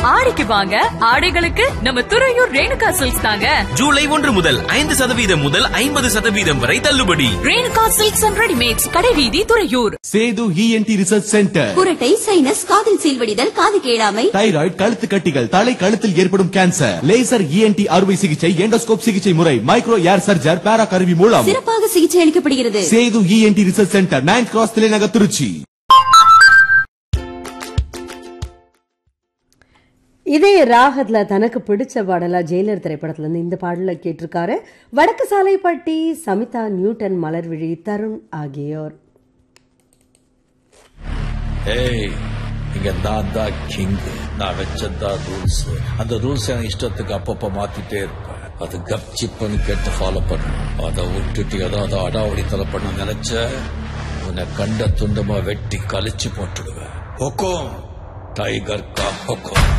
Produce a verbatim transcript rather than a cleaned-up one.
ஆடிக்கு வாங்க, ஆடைகளுக்கு நம்ம துறையூர் ரேணுகா சில்க்ஸ் தாங்க. ஜூலை ஒன்று முதல் ஐந்து சதவீதம் முதல் ஐம்பது சதவீதம் வரை தள்ளுபடி. ரேணுகா சில்க்ஸ் அண்ட் ரெடிமேட்ஸ், கடைவீதி, Thuraiyur. Setu ENT research centre. குரட்டை, சைனஸ், காதில் சீல்வடிதல், காது கேளாமை, தைராய்டு, கழுத்து கட்டிகள், தலை கழுத்தில் ஏற்படும் கேன்சர், லேசர் இஎன்டி அறுவை சிகிச்சை, எண்டோஸ்கோப் சிகிச்சை முறை, மைக்ரோ ஏர் சர்ஜர், பேரா கருவி மூலம் சிறப்பாக சிகிச்சை அளிக்கப்படுகிறது. Setu ENT research centre, ninth cross, தலைநகர், திருச்சி. இதே ராகத்துல தனக்கு பிடிச்ச பாடலா ஜெயிலர் திரைப்படத்துல இருந்து இந்த பாடல கேட்டிருக்காரு வடக்கு சாலைப்பட்டி சமிதா, நியூட்டன், மலர்விழி, தருண் ஆகியோர். ஏய், இங்க நான் தான் கிங். நான் வச்சதான் ரூல்ஸ். அந்த ரூல்ஸ் எனக்கு இஷ்டத்துக்கு அப்பப்ப மாத்திட்டே இருப்பேன். அது கப்சிப்புன்னு கேட்டு ஃபாலோ பண்ணணும். அதை விட்டுட்டு ஏதாவது அடாவடி தலை பண்ண நினைச்ச உன்னை கண்ட துண்டமா வெட்டி கழிச்சு போட்டுடுவேன். ஹொக்கோம், டைகர் கா ஹொக்கோம்.